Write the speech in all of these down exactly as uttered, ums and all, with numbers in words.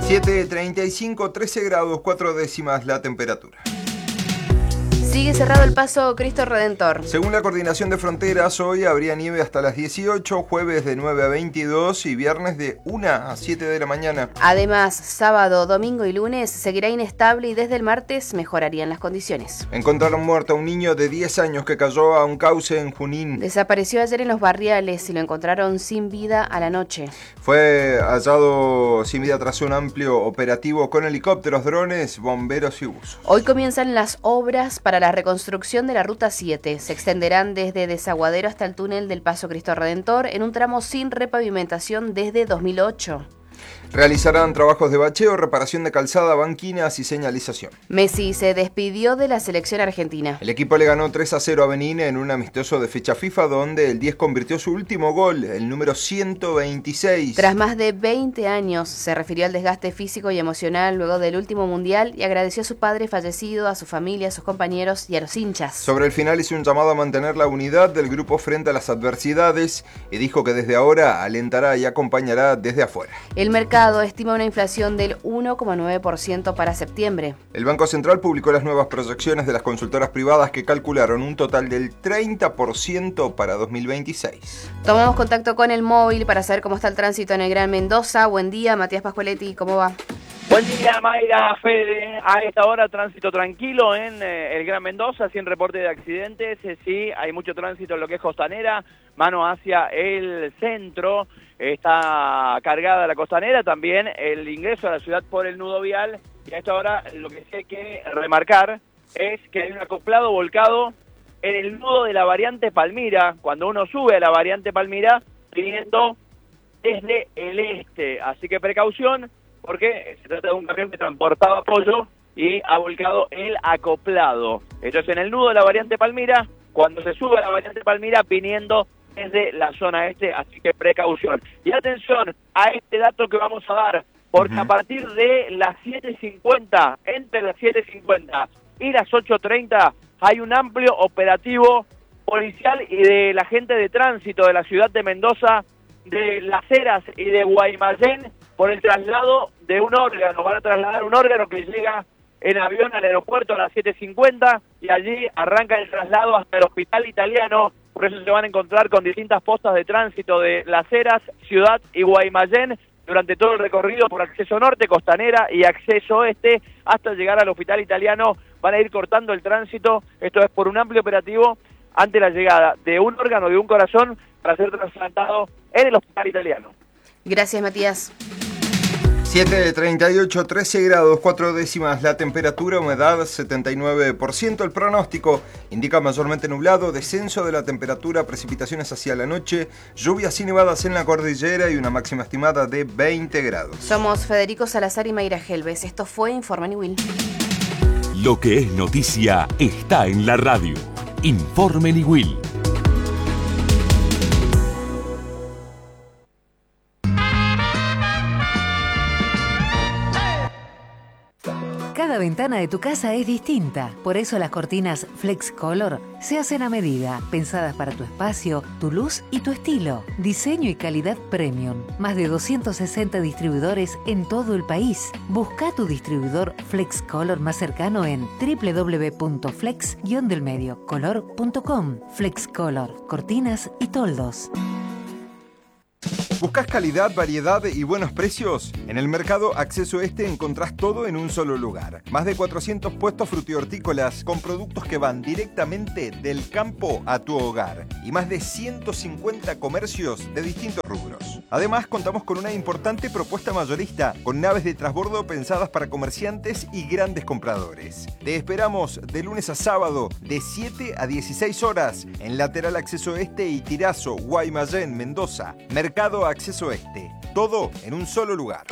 siete treinta y cinco, trece grados, cuatro décimas la temperatura. Sigue cerrado el paso Cristo Redentor. Según la Coordinación de Fronteras, hoy habría nieve hasta las dieciocho, jueves de nueve a veintidós y viernes de una a siete de la mañana. Además, sábado, domingo y lunes seguirá inestable y desde el martes mejorarían las condiciones. Encontraron muerto a un niño de diez años que cayó a un cauce en Junín. Desapareció ayer en Los Barriales y lo encontraron sin vida a la noche. Fue hallado sin vida tras un amplio operativo con helicópteros, drones, bomberos y buzos. Hoy comienzan las obras para la reconstrucción de la Ruta siete. Se extenderán desde Desaguadero hasta el túnel del Paso Cristo Redentor en un tramo sin repavimentación desde dos mil ocho. Realizarán trabajos de bacheo, reparación de calzada, banquinas y señalización. Messi se despidió de la selección argentina. El equipo le ganó tres a cero a Benín en un amistoso de fecha FIFA donde el diez convirtió su último gol, el número ciento veintiséis. Tras más de veinte años, se refirió al desgaste físico y emocional luego del último mundial y agradeció a su padre fallecido, a su familia, a sus compañeros y a los hinchas. Sobre el final hizo un llamado a mantener la unidad del grupo frente a las adversidades y dijo que desde ahora alentará y acompañará desde afuera. El mercado estima una inflación del uno coma nueve por ciento para septiembre. El Banco Central publicó las nuevas proyecciones de las consultoras privadas que calcularon un total del treinta por ciento para dos mil veintiséis. Tomamos contacto con el móvil para saber cómo está el tránsito en el Gran Mendoza. Buen día, Matías Pascualetti, ¿cómo va? Buen día, Mayra, Fede. A esta hora tránsito tranquilo en eh, el Gran Mendoza, sin reporte de accidentes. Eh, sí, hay mucho tránsito en lo que es Costanera, mano hacia el centro. Está cargada la Costanera, también el ingreso a la ciudad por el nudo vial. Y a esta hora lo que sí hay que remarcar es que hay un acoplado volcado en el nudo de la variante Palmira, cuando uno sube a la variante Palmira, viniendo desde el este. Así que precaución, porque se trata de un camión que transportaba apoyo y ha volcado el acoplado. Esto es en el nudo de la variante Palmira, cuando se sube a la variante Palmira, viniendo desde la zona este, así que precaución. Y atención a este dato que vamos a dar, porque uh-huh. a partir de las siete cincuenta, entre las siete cincuenta y las ocho treinta, hay un amplio operativo policial y de la gente de tránsito de la ciudad de Mendoza, de Las Heras y de Guaymallén, por el traslado de un órgano. Van a trasladar un órgano que llega en avión al aeropuerto a las siete cincuenta y allí arranca el traslado hasta el hospital italiano. Por eso se van a encontrar con distintas postas de tránsito de Las Heras, Ciudad y Guaymallén durante todo el recorrido por acceso norte, Costanera y acceso oeste hasta llegar al hospital italiano. Van a ir cortando el tránsito. Esto es por un amplio operativo ante la llegada de un órgano de un corazón para ser trasplantado en el hospital italiano. Gracias, Matías. siete treinta y ocho, trece grados, cuatro décimas la temperatura, humedad setenta y nueve por ciento. El pronóstico indica mayormente nublado, descenso de la temperatura, precipitaciones hacia la noche, lluvias y nevadas en la cordillera y una máxima estimada de veinte grados. Somos Federico Salazar y Mayra Helves. Esto fue Informe Niwil. Lo que es noticia está en la radio. Informe Niwil. Cada ventana de tu casa es distinta, por eso las cortinas Flex Color se hacen a medida, pensadas para tu espacio, tu luz y tu estilo. Diseño y calidad premium. Más de doscientos sesenta distribuidores en todo el país. Busca tu distribuidor Flex Color más cercano en doble u doble u doble u punto flex guion del medio color punto com. Flex Color, cortinas y toldos. ¿Buscas calidad, variedad y buenos precios? En el Mercado Acceso Este encontrás todo en un solo lugar. Más de cuatrocientos puestos frutihortícolas con productos que van directamente del campo a tu hogar. Y más de ciento cincuenta comercios de distintos rubros. Además, contamos con una importante propuesta mayorista, con naves de transbordo pensadas para comerciantes y grandes compradores. Te esperamos de lunes a sábado, de siete a dieciséis horas, en Lateral Acceso Este y Tirazo, Guaymallén, Mendoza. Mercado Acceso Este. Todo en un solo lugar.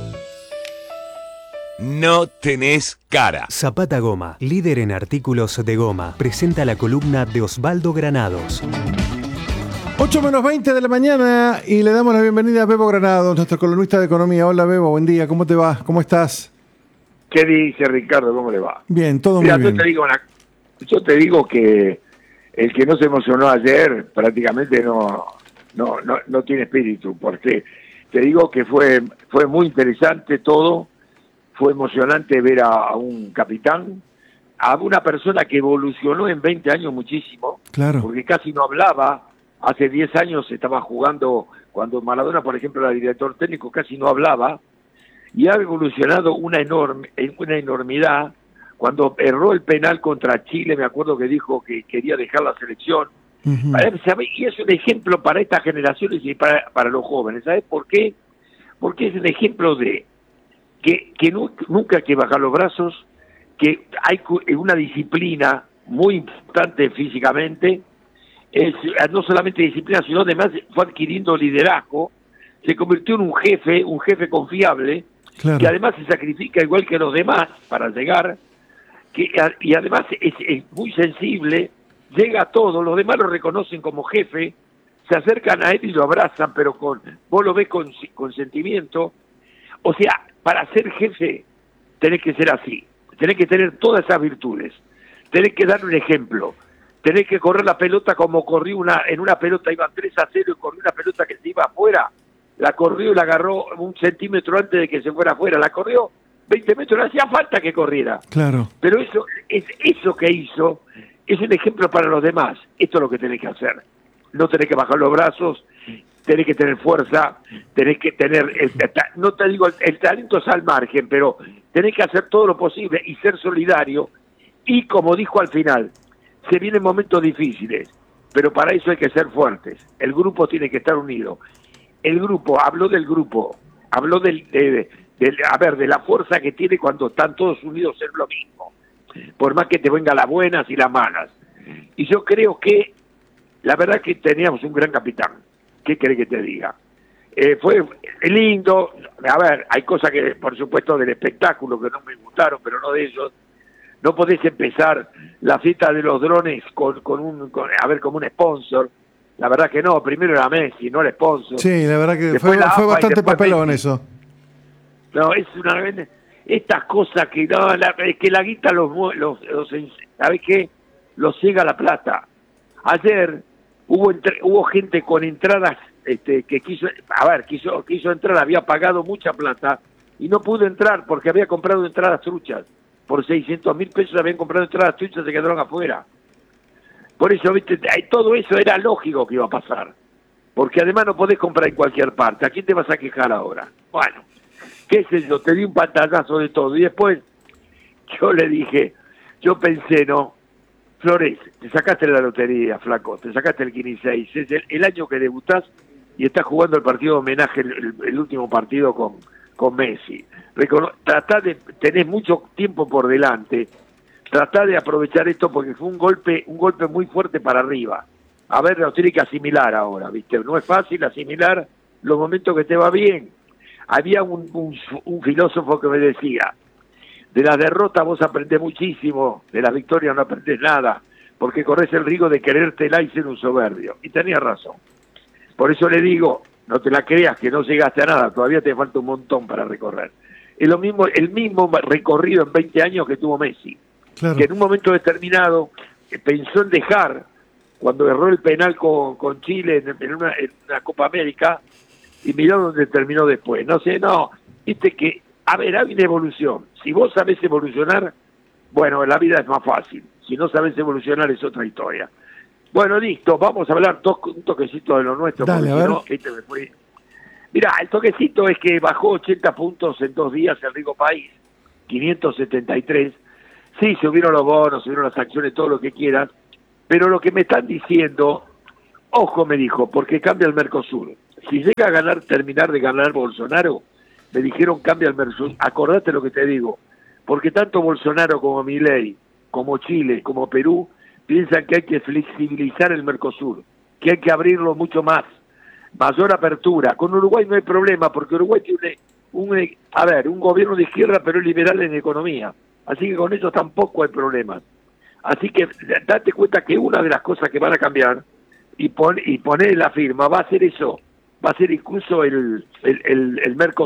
No tenés cara. Zapata Goma, líder en artículos de goma, presenta la columna de Osvaldo Granados. ocho menos veinte de la mañana y le damos la bienvenida a Bebo Granados, nuestro columnista de economía. Hola Bebo, buen día, ¿cómo te va? ¿Cómo estás? ¿Qué dice Ricardo? ¿Cómo le va? Bien, todo Mira, muy bien. Yo te digo una, yo te digo que el que no se emocionó ayer prácticamente no, no, no, no tiene espíritu, porque te digo que fue, fue muy interesante todo fue emocionante ver a, a un capitán, a una persona que evolucionó en veinte años muchísimo, claro, porque casi no hablaba. Hace diez años estaba jugando, cuando Maradona, por ejemplo, era director técnico, casi no hablaba, y ha evolucionado una enorme, una enormidad. Cuando erró el penal contra Chile, me acuerdo que dijo que quería dejar la selección. Uh-huh. Y es un ejemplo para estas generaciones y para, para los jóvenes. ¿Sabes por qué? Porque es un ejemplo de que, que no, nunca hay que bajar los brazos, que hay una disciplina muy importante físicamente, es, no solamente disciplina, sino además fue adquiriendo liderazgo, se convirtió en un jefe, un jefe confiable, claro, que además se sacrifica igual que los demás para llegar, que y además es, es muy sensible, llega a todo, los demás lo reconocen como jefe, se acercan a él y lo abrazan, pero con vos lo ves con, con sentimiento. O sea, para ser jefe tenés que ser así, tenés que tener todas esas virtudes, tenés que dar un ejemplo, tenés que correr la pelota como corrió una, en una pelota iban tres a cero y corrió una pelota que se iba afuera, la corrió y la agarró un centímetro antes de que se fuera afuera, la corrió veinte metros, no hacía falta que corriera. Claro. Pero eso, es, eso que hizo es un ejemplo para los demás. Esto es lo que tenés que hacer. No tenés que bajar los brazos, tenés que tener fuerza, tenés que tener, el, no te digo, el, el talento es al margen, pero tenés que hacer todo lo posible y ser solidario. Y como dijo al final, se vienen momentos difíciles, pero para eso hay que ser fuertes. El grupo tiene que estar unido. El grupo, habló del grupo, habló del, de, de, a ver, de la fuerza que tiene cuando están todos unidos en lo mismo, por más que te vengan las buenas y las malas. Y yo creo que, la verdad que teníamos un gran capitán. ¿Qué querés que te diga? Eh, fue lindo, a ver, hay cosas que, por supuesto, del espectáculo que no me gustaron, pero no de ellos. No podés empezar la fiesta de los drones con, con un, con, a ver, como un sponsor. La verdad que no, primero era Messi, no el sponsor. Sí, la verdad que fue, fue bastante papelón Messi. Eso. No, es una... Estas cosas que no, la, que la guita los, los, los ¿sabes qué? Los ciega la plata. Ayer hubo entre, hubo gente con entradas este, que quiso, a ver, quiso, quiso entrar, había pagado mucha plata y no pudo entrar porque había comprado entradas truchas. Por seiscientos mil pesos habían comprado entradas truchas y se quedaron afuera. Por eso, viste, todo eso era lógico que iba a pasar. Porque además no podés comprar en cualquier parte. ¿A quién te vas a quejar ahora? Bueno, qué sé yo, te di un pantallazo de todo. Y después yo le dije, yo pensé, no, Flores, te sacaste la lotería, flaco, te sacaste el quince seis. Es el, el año que debutás y estás jugando el partido de homenaje, el, el, el último partido con, con Messi. Recono tratá de, tenés mucho tiempo por delante, tratá de aprovechar esto porque fue un golpe, un golpe muy fuerte para arriba. A ver, lo tiene que asimilar ahora, ¿viste? No es fácil asimilar los momentos que te va bien. Había un, un, un filósofo que me decía, de las derrotas vos aprendés muchísimo, de las victorias no aprendés nada, porque corres el riesgo de querértela y ser un soberbio. Y tenía razón. Por eso le digo, no te la creas que no llegaste a nada, todavía te falta un montón para recorrer. Es lo mismo, el mismo recorrido en veinte años que tuvo Messi, claro, que en un momento determinado pensó en dejar, cuando erró el penal con, con Chile en, en, una, en una Copa América, y mirá dónde terminó después. No sé, no, viste que, a ver, hay una evolución. Si vos sabés evolucionar, bueno, la vida es más fácil. Si no sabés evolucionar es otra historia. Bueno, listo, vamos a hablar to un toquecito de lo nuestro. Dale, porque si no, este me fue... Mirá, el toquecito es que bajó ochenta puntos en dos días el rico país, quinientos setenta y tres. Sí, subieron los bonos, subieron las acciones, todo lo que quieras, pero lo que me están diciendo, ojo, me dijo, porque cambia el Mercosur. Si llega a ganar, terminar de ganar Bolsonaro, me dijeron cambia el Mercosur. Acordate lo que te digo, porque tanto Bolsonaro como Milei, como Chile, como Perú, piensan que hay que flexibilizar el Mercosur, que hay que abrirlo mucho más, mayor apertura. Con Uruguay no hay problema, porque Uruguay tiene un, un, a ver, un gobierno de izquierda, pero es liberal en economía. Así que con eso tampoco hay problemas. Así que date cuenta que una de las cosas que van a cambiar y, pon, y poner la firma va a ser eso, va a ser incluso el, el, el, el Mercosur.